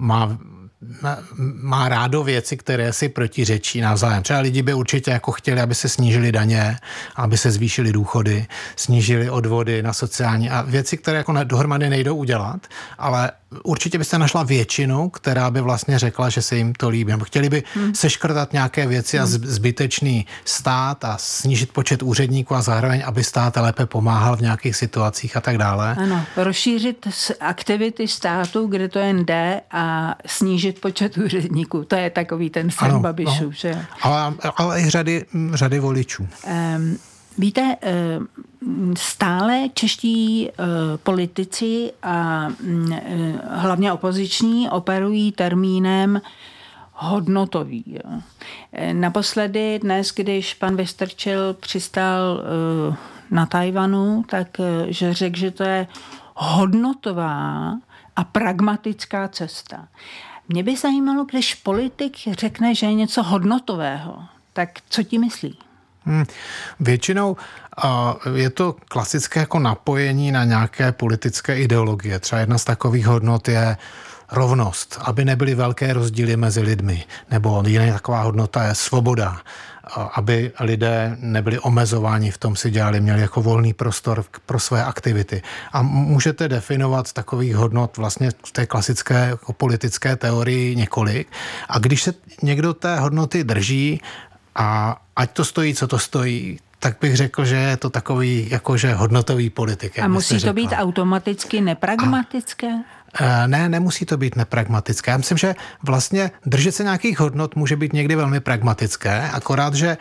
má rádo věci, které si protiřečí navzájem. Třeba lidi by určitě jako chtěli, aby se snížily daně, aby se zvýšily důchody, snížily odvody na sociální a věci, které jako dohromady nejdou udělat, ale určitě byste našla většinu, která by vlastně řekla, že se jim to líbí. Chtěli by seškrtat nějaké věci a zbytečný stát a snížit počet úředníků a zároveň, aby stát lépe pomáhal v nějakých situacích a tak dále. Ano, rozšířit aktivity státu, kde to jen jde a snížit počet úředníků. To je takový ten sen Babišů, že? Ale i řady voličů. Víte, stále čeští politici a hlavně opoziční operují termínem hodnotový. Jo. Naposledy dnes, když pan Vystrčil přistál na Tajvanu, tak že řekl, že to je hodnotová a pragmatická cesta. Mě by zajímalo, když politik řekne, že je něco hodnotového, tak co ti myslí? Většinou je to klasické jako napojení na nějaké politické ideologie. Třeba jedna z takových hodnot je rovnost, aby nebyly velké rozdíly mezi lidmi. Nebo jiná taková hodnota je svoboda, aby lidé nebyli omezováni v tom, si měli jako volný prostor pro své aktivity. A můžete definovat takových hodnot vlastně v té klasické jako politické teorii několik. A když se někdo té hodnoty drží, a ať to stojí, co to stojí, tak bych řekl, že je to takový jakože hodnotový politik. A musí to být automaticky nepragmatické? Ne, nemusí to být nepragmatické. Já myslím, že vlastně držet se nějakých hodnot může být někdy velmi pragmatické, akorát, že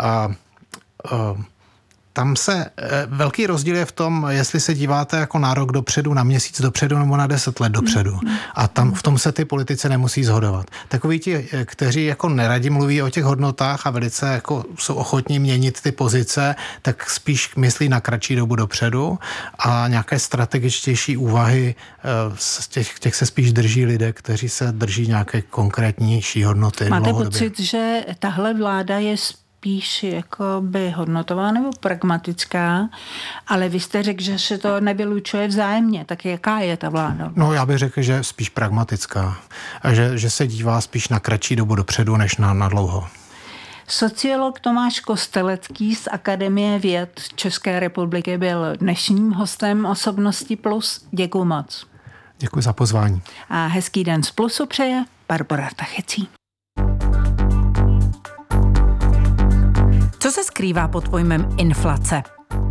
tam se velký rozdíl je v tom, jestli se díváte jako na rok dopředu, na měsíc dopředu nebo na 10 let dopředu. A tam v tom se ty politici nemusí shodovat. Takoví ti, kteří jako neradi mluví o těch hodnotách a velice jako jsou ochotní měnit ty pozice, tak spíš myslí na kratší dobu dopředu a nějaké strategičtější úvahy z těch se spíš drží lidé, kteří se drží nějaké konkrétnější hodnoty. Máte pocit, že tahle vláda je spíš jakoby hodnotová nebo pragmatická, ale vy jste řekl, že se to nevylučuje vzájemně. Tak jaká je ta vláda? No, já bych řekl, že spíš pragmatická. A že se dívá spíš na kratší dobu dopředu, než na dlouho. Sociolog Tomáš Kostelecký z Akademie věd České republiky byl dnešním hostem Osobnosti Plus. Děkuju moc. Děkuji za pozvání. A hezký den z Plusu přeje Barbora Tachecí. Co se skrývá pod pojmem inflace?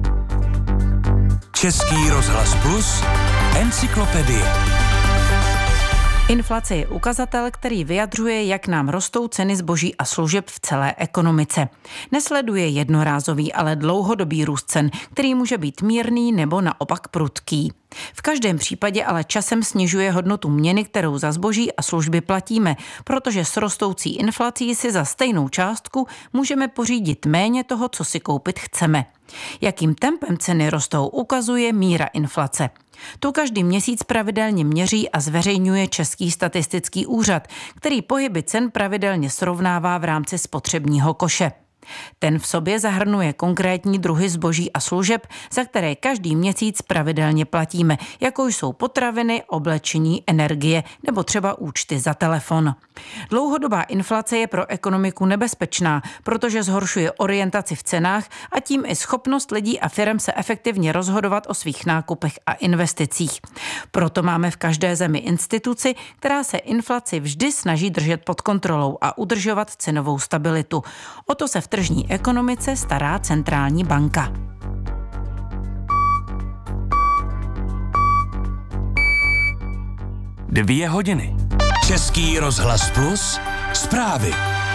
Český rozhlas Plus, encyklopedie. Inflace je ukazatel, který vyjadřuje, jak nám rostou ceny zboží a služeb v celé ekonomice. Nesleduje jednorázový, ale dlouhodobý růst cen, který může být mírný nebo naopak prudký. V každém případě ale časem snižuje hodnotu měny, kterou za zboží a služby platíme, protože s rostoucí inflací si za stejnou částku můžeme pořídit méně toho, co si koupit chceme. Jakým tempem ceny rostou, ukazuje míra inflace. Tu každý měsíc pravidelně měří a zveřejňuje Český statistický úřad, který pohyby cen pravidelně srovnává v rámci spotřebního koše. Ten v sobě zahrnuje konkrétní druhy zboží a služeb, za které každý měsíc pravidelně platíme, jako jsou potraviny, oblečení, energie nebo třeba účty za telefon. Dlouhodobá inflace je pro ekonomiku nebezpečná, protože zhoršuje orientaci v cenách a tím i schopnost lidí a firem se efektivně rozhodovat o svých nákupech a investicích. Proto máme v každé zemi instituci, která se inflaci vždy snaží držet pod kontrolou a udržovat cenovou stabilitu. O to se v tržní ekonomice stará centrální banka. Dvě hodiny. Český rozhlas Plus, zprávy.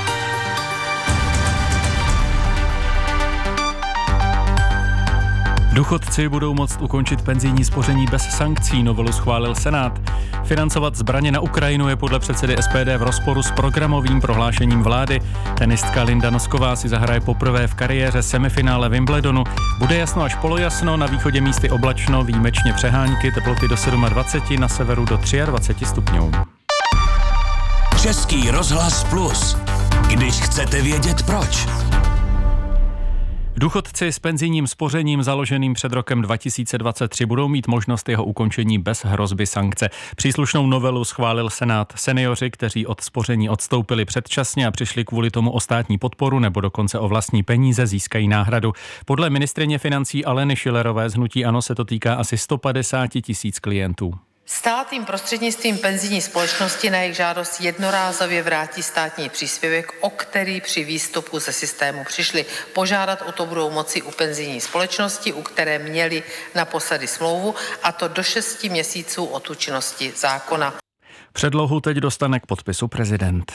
Důchodci budou moct ukončit penzijní spoření bez sankcí, novelu schválil Senát. Financovat zbraně na Ukrajinu je podle předsedy SPD v rozporu s programovým prohlášením vlády. Tenistka Linda Nosková si zahraje poprvé v kariéře semifinále Wimbledonu. Bude jasno až polojasno, na východě místy oblačno, výjimečně přehánky, teploty do 27, na severu do 23 stupňů. Český rozhlas Plus. Když chcete vědět proč. Důchodci s penzijním spořením založeným před rokem 2023 budou mít možnost jeho ukončení bez hrozby sankce. Příslušnou novelu schválil Senát. Seniori, kteří od spoření odstoupili předčasně a přišli kvůli tomu o státní podporu nebo dokonce o vlastní peníze, získají náhradu. Podle ministryně financí Aleny Schillerové z hnutí ANO se to týká asi 150 000 klientů. Stát jim prostřednictvím penzijní společnosti na jejich žádost jednorázově vrátí státní příspěvek, o který při výstupu ze systému přišli. Požádat o to budou moci u penzijní společnosti, u které měli naposledy smlouvu, a to do 6 měsíců od účinnosti zákona. Předlohu teď dostane k podpisu prezident.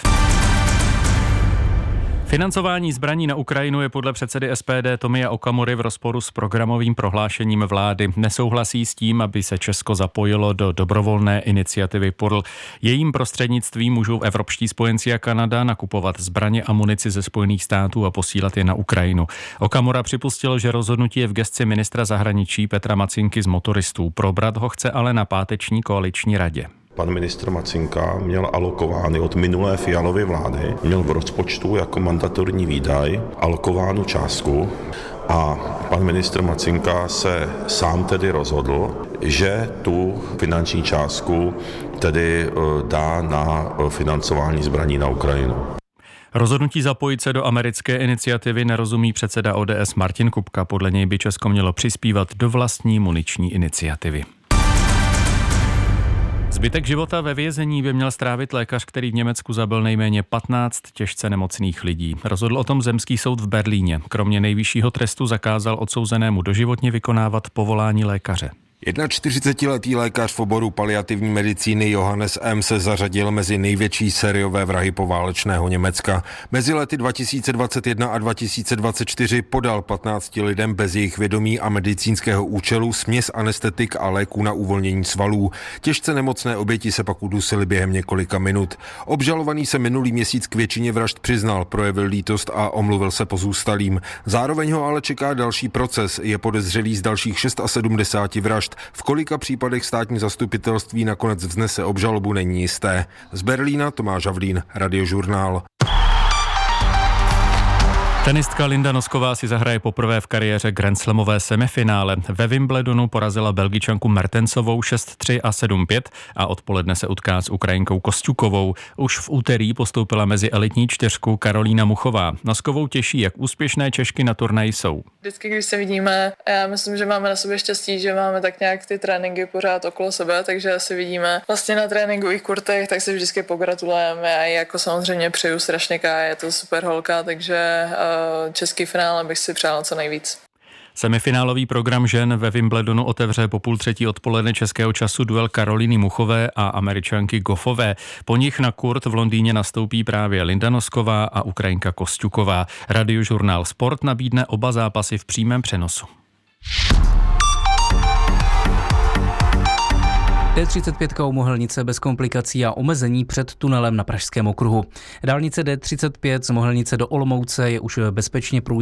Financování zbraní na Ukrajinu je podle předsedy SPD Tomia Okamury v rozporu s programovým prohlášením vlády. Nesouhlasí s tím, aby se Česko zapojilo do dobrovolné iniciativy PORL. Jejím prostřednictvím můžou evropští spojenci a Kanada nakupovat zbraně a munici ze Spojených států a posílat je na Ukrajinu. Okamura připustil, že rozhodnutí je v gesci ministra zahraničí Petra Macinky z motoristů. Probrat ho chce ale na páteční koaliční radě. Pan ministr Macinka měl alokovány od minulé Fialovy vlády, měl v rozpočtu jako mandatorní výdaj alokovánu částku a pan ministr Macinka se sám tedy rozhodl, že tu finanční částku tedy dá na financování zbraní na Ukrajinu. Rozhodnutí zapojit se do americké iniciativy nerozumí předseda ODS Martin Kupka. Podle něj by Česko mělo přispívat do vlastní muniční iniciativy. Zbytek života ve vězení by měl strávit lékař, který v Německu zabil nejméně 15 těžce nemocných lidí. Rozhodl o tom zemský soud v Berlíně. Kromě nejvyššího trestu zakázal odsouzenému doživotně vykonávat povolání lékaře. 41letý lékař v oboru paliativní medicíny Johannes M. se zařadil mezi největší sériové vrahy poválečného Německa. Mezi lety 2021 a 2024 podal 15 lidem bez jejich vědomí a medicínského účelu směs anestetik a léků na uvolnění svalů. Těžce nemocné oběti se pak udusily během několika minut. Obžalovaný se minulý měsíc k většině vražd přiznal, projevil lítost a omluvil se pozůstalým. Zároveň ho ale čeká další proces. Je podezřelý z dalších 76 vražd. V kolika případech státní zastupitelství nakonec vznese obžalobu, není jisté. Z Berlína Tomáš Havlín, Radiožurnál. Tenistka Linda Nosková si zahraje poprvé v kariéře grandslamové semifinále. Ve Wimbledonu porazila Belgičanku Mertensovou 6-3 a 7-5 a odpoledne se utká s Ukrajinkou Kosťukovou. Už v úterý postoupila mezi elitní čtyřku Karolína Muchová. Noskovou těší, jak úspěšné Češky na turnaji jsou. Vždycky, když se vidíme, já myslím, že máme na sobě štěstí, že máme tak nějak ty tréninky pořád okolo sebe, takže si vidíme vlastně na tréninkových kurtech, tak si vždycky pogratulujeme a jako samozřejmě přeju strašně je to super holka, takže český finále bych si přála co nejvíc. Semifinálový program žen ve Wimbledonu otevře po 2:30 odpoledne českého času duel Karolíny Muchové a Američanky Goffové. Po nich na kurt v Londýně nastoupí právě Linda Nosková a Ukrajinka Kosťuková. Radiožurnál Sport nabídne oba zápasy v přímém přenosu. D35 u Mohelnice bez komplikací a omezení před tunelem na Pražském okruhu. Dálnice D35 z Mohelnice do Olomouce je už bezpečně průjezdná.